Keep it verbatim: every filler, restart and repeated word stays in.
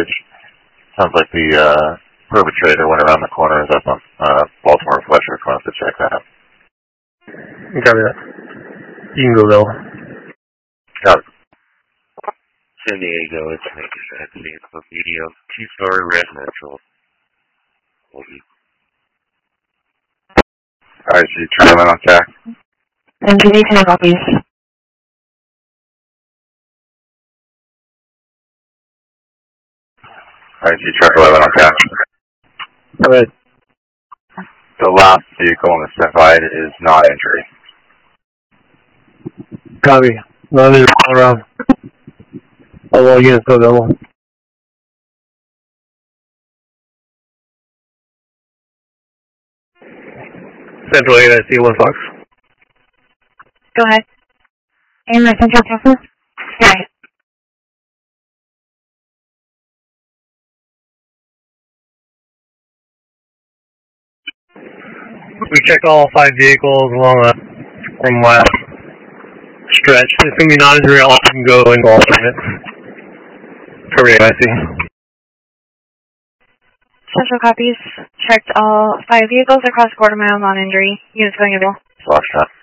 message. Sounds like the uh, perpetrator went around the corner. Is up on uh, Baltimore Fletcher. If you want us to check that out. Copy that. You can go, Bill. Got it. San Diego, it's Nick at Facebook Medium, two-story residential. Alright, so you turn in on T A C. And G D ten copies. Alright, so you truck eleven on T A C. Go ahead. The last vehicle on the step side is not injury. Copy. None is all around. All all units go available. Central eight, I see one Fox. Go ahead. And my Central Texas? Right. We checked all five vehicles along the from last stretch. It's going to be non-injury. All can go into alternate. Cover eight, I see. Central copies. Checked all five vehicles across quarter mile non-injury. Units going available. Slash that.